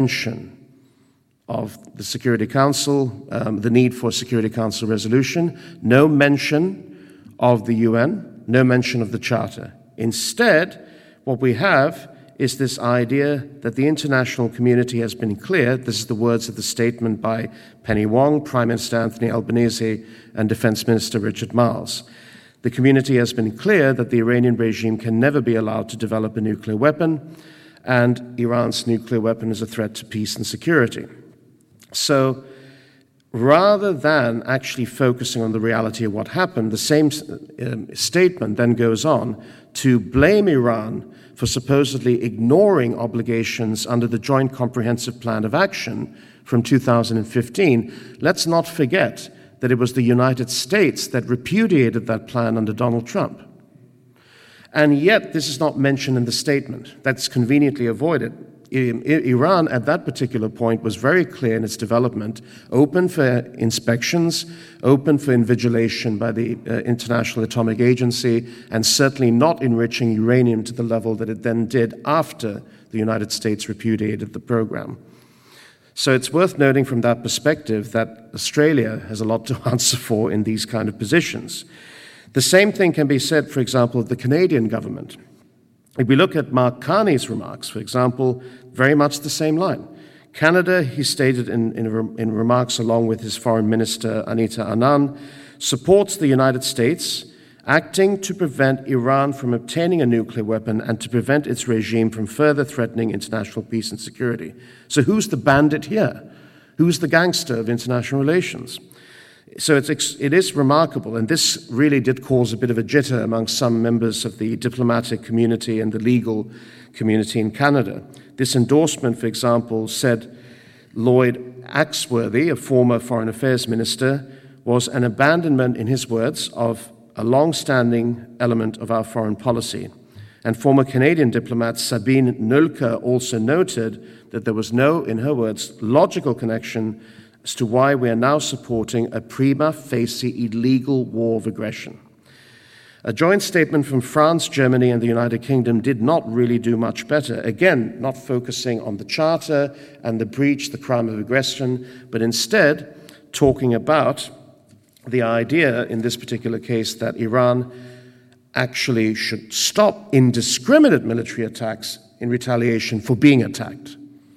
mention of the Security Council, the need for a Security Council resolution, no mention of the UN, no mention of the Charter. Instead, what we have is this idea that the international community has been clear. This is the words of the statement by Penny Wong, Prime Minister Anthony Albanese, and Defense Minister Richard Marles. The community has been clear that the Iranian regime can never be allowed to develop a nuclear weapon, and Iran's nuclear weapon is a threat to peace and security. So rather than actually focusing on the reality of what happened, the same statement then goes on to blame Iran for supposedly ignoring obligations under the Joint Comprehensive Plan of Action from 2015. Let's not forget that it was the United States that repudiated that plan under Donald Trump. And yet, this is not mentioned in the statement. That's conveniently avoided. Iran, at that particular point, was very clear in its development, open for inspections, open for invigilation by the International Atomic Agency, and certainly not enriching uranium to the level that it then did after the United States repudiated the program. So it's worth noting from that perspective that Australia has a lot to answer for in these kind of positions. The same thing can be said, for example, of the Canadian government. If we look at Mark Carney's remarks, for example, very much the same line. Canada, he stated in remarks along with his Foreign Minister Anita Anand, supports the United States acting to prevent Iran from obtaining a nuclear weapon and to prevent its regime from further threatening international peace and security. So who's the bandit here? Who's the gangster of international relations? So it is remarkable, and this really did cause a bit of a jitter among some members of the diplomatic community and the legal community in Canada. This endorsement, for example, said Lloyd Axworthy, a former Foreign Affairs Minister, was an abandonment, in his words, of a long-standing element of our foreign policy. And former Canadian diplomat Sabine Nulke also noted that there was no, in her words, logical connection as to why we are now supporting a prima facie illegal war of aggression. A joint statement from France, Germany, and the United Kingdom did not really do much better. Again, not focusing on the Charter and the breach, the crime of aggression, but instead talking about the idea in this particular case that Iran actually should stop indiscriminate military attacks in retaliation for being attacked.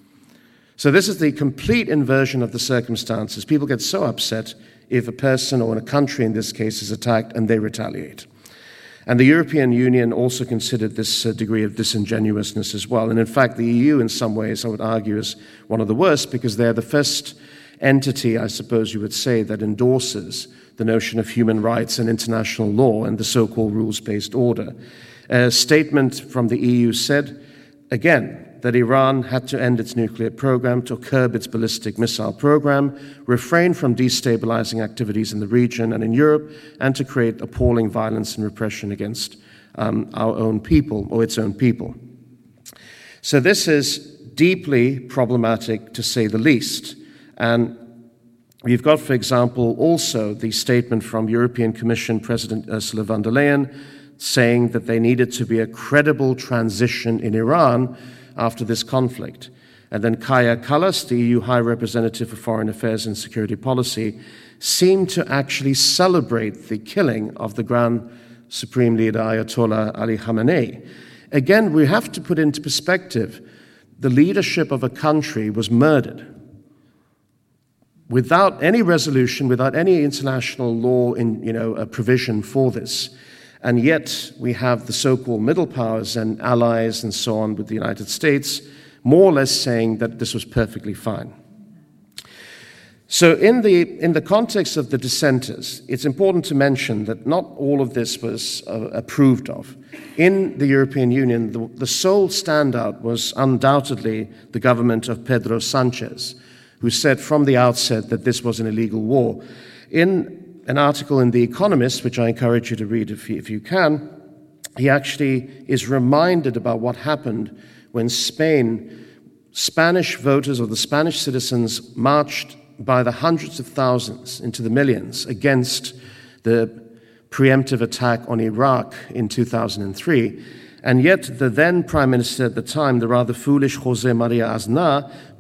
So this is the complete inversion of the circumstances. People get so upset if a person or a country in this case is attacked and they retaliate. And the European Union also considered this degree of disingenuousness as well. And in fact, the EU in some ways, I would argue, is one of the worst because they're the first entity, I suppose you would say, that endorses the notion of human rights and international law and the so-called rules-based order. A statement from the EU said, again, that Iran had to end its nuclear program, to curb its ballistic missile program, refrain from destabilizing activities in the region and in Europe, and to create appalling violence and repression against our own people, or its own people. So this is deeply problematic, to say the least. And we've got, for example, also the statement from European Commission President Ursula von der Leyen saying that there needed to be a credible transition in Iran after this conflict. And then Kaja Kallas, the EU High Representative for Foreign Affairs and Security Policy, seemed to actually celebrate the killing of the Grand Supreme Leader Ayatollah Ali Khamenei. Again, we have to put into perspective, the leadership of a country was murdered without any resolution, without any international law a provision for this. And yet we have the so-called middle powers and allies and so on with the United States more or less saying that this was perfectly fine. So in the context of the dissenters, it's important to mention that not all of this was approved of. In the European Union, the sole standout was undoubtedly the government of Pedro Sanchez, who said from the outset that this was an illegal war. In an article in The Economist, which I encourage you to read if you can, he actually is reminded about what happened when Spanish voters or the Spanish citizens marched by the hundreds of thousands into the millions against the preemptive attack on Iraq in 2003. And yet the then Prime Minister at the time, the rather foolish José María Aznar,